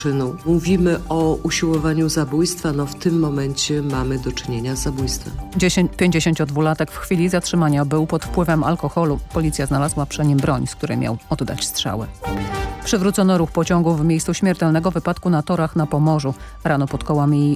Mówimy o usiłowaniu zabójstwa, w tym momencie mamy do czynienia z zabójstwem. 52-latek w chwili zatrzymania był pod wpływem alkoholu. Policja znalazła przy nim broń, z której miał oddać strzały. Przywrócono ruch pociągów w miejscu śmiertelnego wypadku na torach na Pomorzu. Rano pod kołami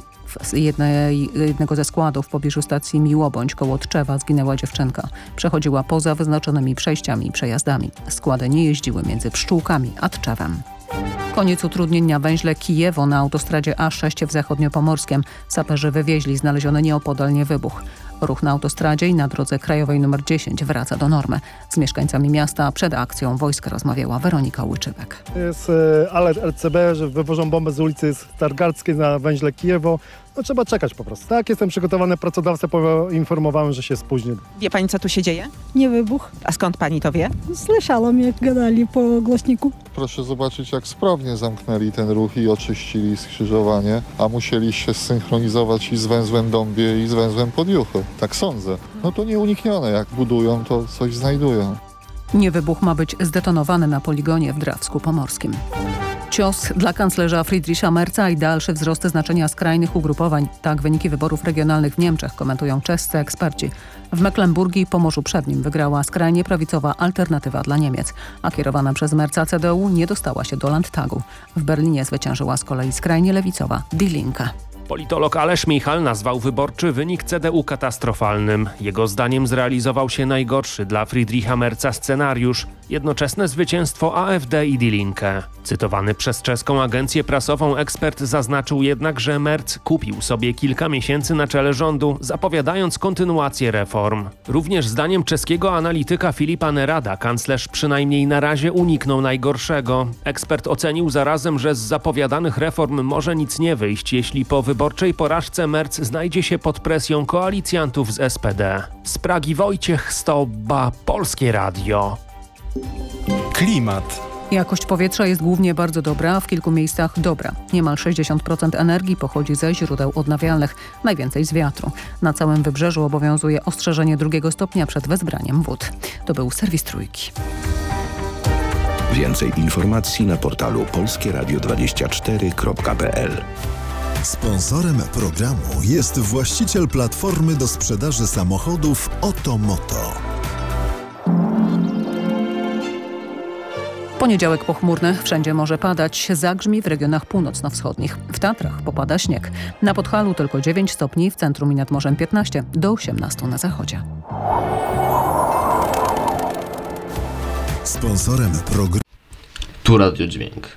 jednego ze składów w pobliżu stacji Miłobądź koło Tczewa zginęła dziewczynka. Przechodziła poza wyznaczonymi przejściami i przejazdami. Składy nie jeździły między Pszczółkami a Tczewem. Koniec utrudnień na węźle Kijewo na autostradzie A6 w zachodniopomorskiem. Saperzy wywieźli znaleziony nieopodal niewybuch. Ruch na autostradzie i na drodze krajowej nr 10 wraca do normy. Z mieszkańcami miasta przed akcją wojska rozmawiała Weronika Łyczywek. Jest alert RCB, że wywożą bombę z ulicy Stargardzkiej na węźle Kijewo. Trzeba czekać po prostu. Tak, jestem przygotowany, pracodawcę poinformowałem, że się spóźnię. Wie pani, co tu się dzieje? Nie wybuch. A skąd pani to wie? Słyszałam, jak gadali po głośniku. Proszę zobaczyć, jak sprawnie zamknęli ten ruch i oczyścili skrzyżowanie, a musieli się zsynchronizować i z węzłem Dąbie, i z węzłem Podjuchy. Tak sądzę. To nieuniknione. Jak budują, to coś znajdują. Niewybuch ma być zdetonowany na poligonie w Drawsku Pomorskim. Cios dla kanclerza Friedricha Merza i dalszy wzrost znaczenia skrajnych ugrupowań. Tak wyniki wyborów regionalnych w Niemczech komentują czescy eksperci. W Mecklenburgii i Pomorzu Przednim wygrała skrajnie prawicowa Alternatywa dla Niemiec, a kierowana przez Merza CDU nie dostała się do Landtagu. W Berlinie zwyciężyła z kolei skrajnie lewicowa Die Linke. Politolog Aleš Michal nazwał wyborczy wynik CDU katastrofalnym. Jego zdaniem zrealizował się najgorszy dla Friedricha Merza scenariusz – jednoczesne zwycięstwo AfD i Die Linke. Cytowany przez czeską agencję prasową ekspert zaznaczył jednak, że Merz kupił sobie kilka miesięcy na czele rządu, zapowiadając kontynuację reform. Również zdaniem czeskiego analityka Filipa Nerada kanclerz przynajmniej na razie uniknął najgorszego. Ekspert ocenił zarazem, że z zapowiadanych reform może nic nie wyjść, jeśli po wyborczej porażce Merz znajdzie się pod presją koalicjantów z SPD. Z Pragi Wojciech Stoba, Polskie Radio. Klimat. Jakość powietrza jest głównie bardzo dobra, a w kilku miejscach dobra. Niemal 60% energii pochodzi ze źródeł odnawialnych, najwięcej z wiatru. Na całym wybrzeżu obowiązuje ostrzeżenie 2 stopnia przed wezbraniem wód. To był serwis Trójki. Więcej informacji na portalu polskieradio24.pl. Sponsorem programu jest właściciel platformy do sprzedaży samochodów Otomoto. Poniedziałek pochmurny, wszędzie może padać, zagrzmi w regionach północno-wschodnich. W Tatrach popada śnieg. Na Podhalu tylko 9 stopni, w centrum i nad morzem 15, do 18 na zachodzie. Sponsorem programu Tu Radio Dźwięk.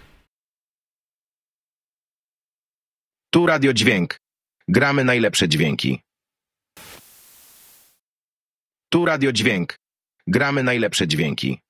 Tu Radio Dźwięk. Gramy najlepsze dźwięki. Tu Radio Dźwięk. Gramy najlepsze dźwięki.